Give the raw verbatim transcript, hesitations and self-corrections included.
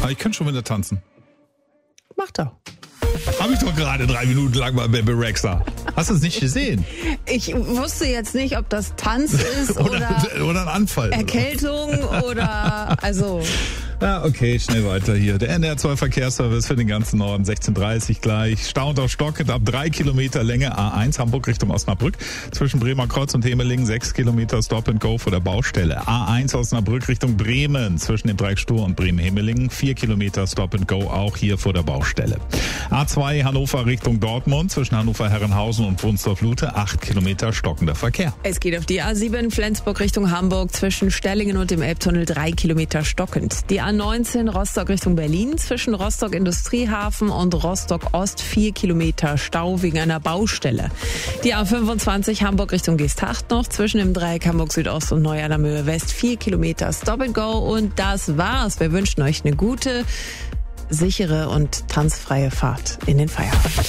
ich kann schon wieder tanzen. Mach doch. Habe ich doch gerade drei Minuten lang bei Bebe Rexha. Hast du es nicht gesehen? Ich wusste jetzt nicht, ob das Tanz ist oder, oder, oder ein Anfall. Erkältung oder, also... Ja, okay, schnell weiter hier. Der N D R zwei Verkehrsservice für den ganzen Norden, sechzehn Uhr dreißig gleich. Staunt auf stockend ab drei Kilometer Länge A eins, Hamburg Richtung Osnabrück. Zwischen Bremer Kreuz und Hemelingen sechs Kilometer Stop and Go vor der Baustelle. A eins Osnabrück Richtung Bremen. Zwischen dem Dreieck Stur und Bremen-Hemelingen vier Kilometer Stop and Go, auch hier vor der Baustelle. A zwei Hannover Richtung Dortmund. Zwischen Hannover-Herrenhausen und Wunsdorf-Lute acht Kilometer stockender Verkehr. Es geht auf die A sieben Flensburg Richtung Hamburg. Zwischen Stellingen und dem Elbtunnel drei Kilometer stockend. Die A neunzehn Rostock Richtung Berlin, zwischen Rostock Industriehafen und Rostock Ost vier Kilometer Stau wegen einer Baustelle. Die A fünfundzwanzig Hamburg Richtung Geesthacht noch, zwischen dem Dreieck Hamburg Südost und Neuadamöhe West vier Kilometer Stop and Go. Und das war's. Wir wünschen euch eine gute, sichere und tanzfreie Fahrt in den Feierabend.